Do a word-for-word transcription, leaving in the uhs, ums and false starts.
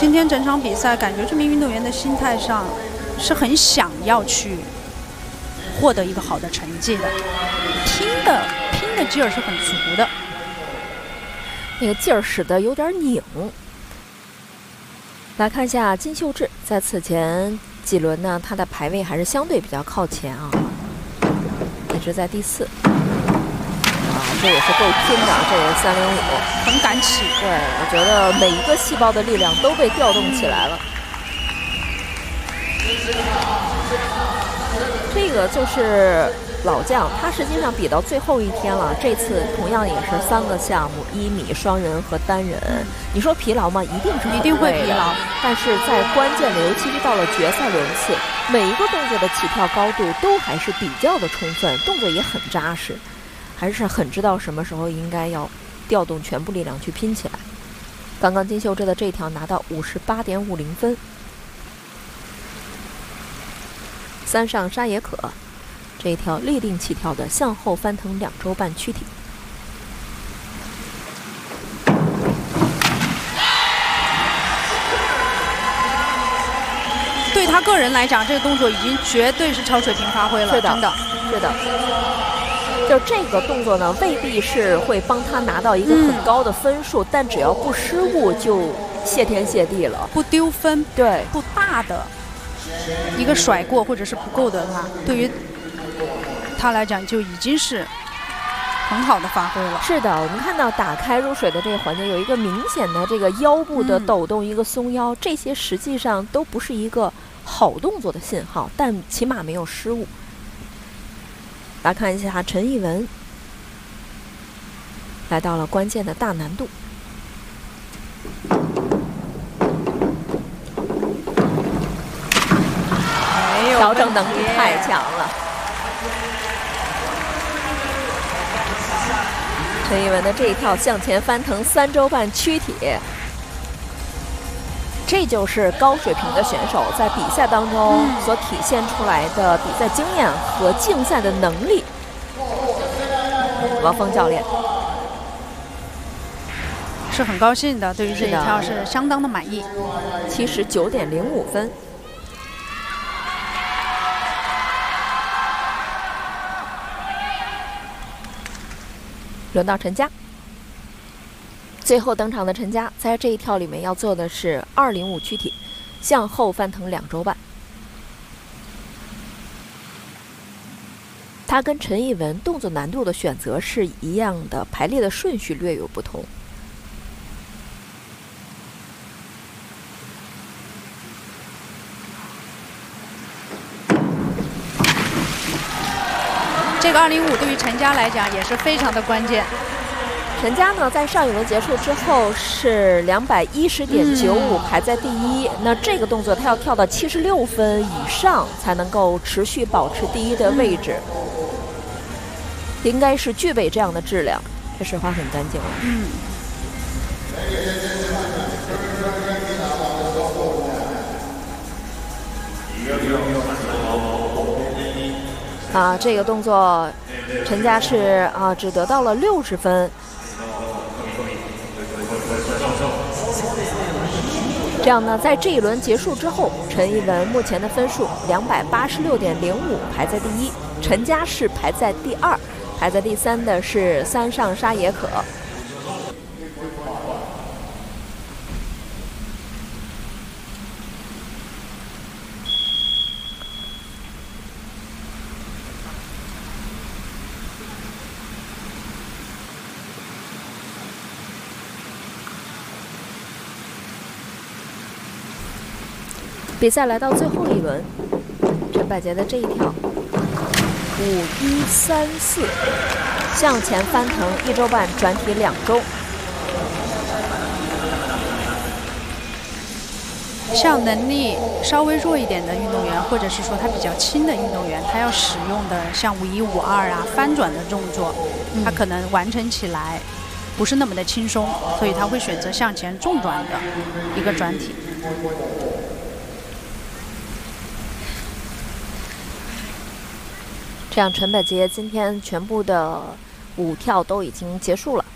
今天整场比赛，感觉这名运动员的心态上是很想要去获得一个好的成绩的，拼的拼的劲儿是很足的， 那个劲儿使得有点拧。来看一下金秀智，在此前几轮呢，他的排位还是相对比较靠前啊，一直在第四。啊，这也是够拼的，这也是三零五， 很敢起。 对，我觉得每一个细胞的力量都被调动起来了。这个就是老将，他实际上比到最后一天了。这次同样也是三个项目，一米、双人和单人。你说疲劳吗？一定是一定会疲劳。 但是在关键的，尤其是到了决赛轮次，每一个动作的起跳高度都还是比较的充分，动作也很扎实，还是很知道什么时候应该要调动全部力量去拼起来。刚刚金秀智的这条拿到五十八点五零分。三上沙野可。这一条立定起跳的向后翻腾两周半躯体， 对他个人来讲，这个动作已经绝对是超水平发挥了， 是的， 真的， 是的。就这个动作呢，未必是会帮他拿到一个很高的分数，嗯、但只要不失误，就谢天谢地了， 不丢分， 对， 不大的一个甩过或者是不够的话，对于他来讲就已经是很好的发挥了。 是的，我们看到打开入水的这个环节有一个明显的这个腰部的抖动，嗯、一个松腰，这些实际上都不是一个好动作的信号，但起码没有失误。来看一下陈艺文，来到了关键的大难度。调整能力太强了。陈艺文的这一跳向前翻腾三周半躯体，这就是高水平的选手在比赛当中所体现出来的比赛经验和竞赛的能力。王峰教练是很高兴的，对于这一跳是相当的满意。 七十九点零五分。轮到陈佳，最后登场的陈佳在这一跳里面要做的是二零五躯体，向后翻腾两周半。他跟陈艺文动作难度的选择是一样的，排列的顺序略有不同。 这个二零五对于陈佳来讲也是非常的关键。 陈佳呢，在上一轮结束之后是两百一十点九五，排在第一。那这个动作他要跳到七十六分以上，才能够持续保持第一的位置。嗯、应该是具备这样的质量，这水花很干净了。 嗯。 啊，这个动作，陈佳是啊，只得到了六十分。这样呢，在这一轮结束之后，陈艺文目前的分数两百八十六点零五，排在第一；陈佳是排在第二，排在第三的是三上沙野可。比赛来到最后一轮，陈百洁的这一跳五一三四，向前翻腾一周半，转体两周。 像能力稍微弱一点的运动员，或者是说他比较轻的运动员，他要使用的像五一五二啊翻转的动作，他可能完成起来不是那么的轻松，所以他会选择向前重转的一个转体。 这样，陈百洁今天全部的五跳都已经结束了。